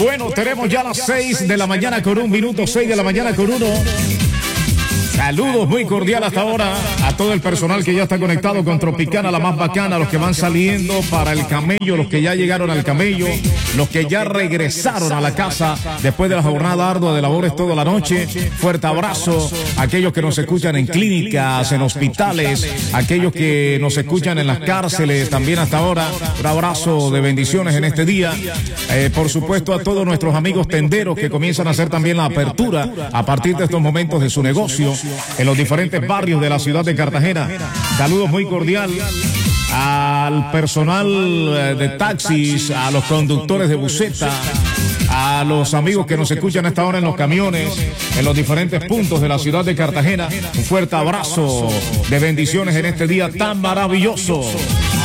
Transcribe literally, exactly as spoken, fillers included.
Bueno, tenemos ya las seis de la mañana con un minuto, seis de la mañana con uno. Saludos muy cordial hasta ahora a todo el personal que ya está conectado con Tropicana, la más bacana, los que van saliendo para el camello, los que ya llegaron al camello, los que ya regresaron a la casa después de la jornada ardua de labores toda la noche. Fuerte abrazo a aquellos que nos escuchan en clínicas, en hospitales, aquellos que nos escuchan en las cárceles también hasta ahora. Un abrazo de bendiciones en este día. Eh, por supuesto a todos nuestros amigos tenderos que comienzan a hacer también la apertura a partir de estos momentos de su negocio en los diferentes barrios de la ciudad de Cartagena. Saludos muy cordial al personal de taxis, a los conductores de buseta, a los amigos que nos escuchan a esta hora en los camiones, en los diferentes puntos de la ciudad de Cartagena. Un fuerte abrazo de bendiciones en este día tan maravilloso.